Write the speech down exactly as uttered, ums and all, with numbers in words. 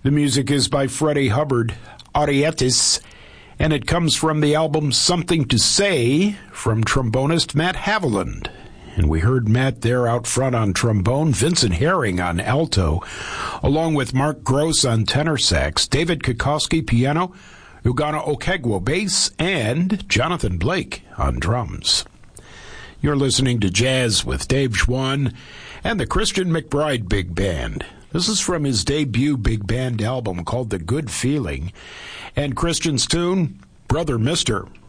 The music is by Freddie Hubbard, Arietis, and it comes from the album Something to Say from trombonist Matt Haviland. And we heard Matt there out front on trombone, Vincent Herring on alto, along with Mark Gross on tenor sax, David Kikoski piano, Ugana Okegwo bass, and Jonathan Blake on drums. You're listening to Jazz with Dave Schwann and the Christian McBride Big Band. This is from his debut big band album called The Good Feeling. And Christian's tune, Brother Mister,